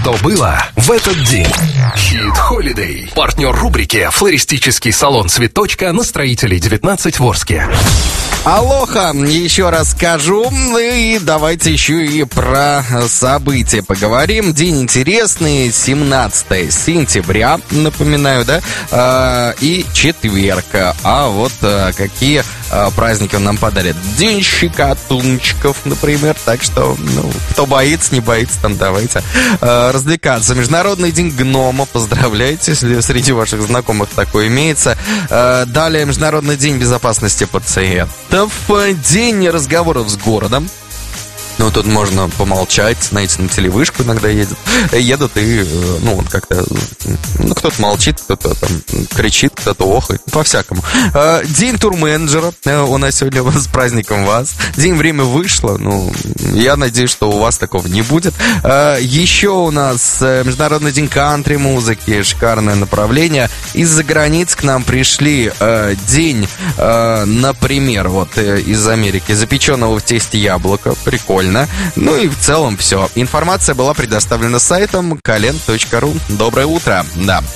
что было в этот день. Хит Holiday. Партнер рубрики «Флористический салон Цветочка» на Строителей 19 в Орске. Алоха, еще раз скажу, и давайте еще и про события поговорим. День интересный, 17 сентября, напоминаю, да, и четверг. А вот какие праздники он нам подарит. День щекотунчиков, например, так что, кто боится, не боится, там давайте развлекаться. Международный день гнома, поздравляйте, если среди ваших знакомых такое имеется. Далее Международный день безопасности пациентов. День разговоров с городом. Тут можно помолчать, знаете, на телевышку иногда едут и, как-то, кто-то молчит, кто-то там кричит, кто-то охает, по-всякому. День турменеджера, у нас сегодня с праздником вас. День время вышло, я надеюсь, что у вас такого не будет. Еще у нас Международный день кантри-музыки, шикарное направление. Из-за границ к нам пришли день, например, из Америки, запеченного в тесте яблока, прикольно. И в целом все. Информация была предоставлена сайтом kalen.ru. Доброе утро. Да.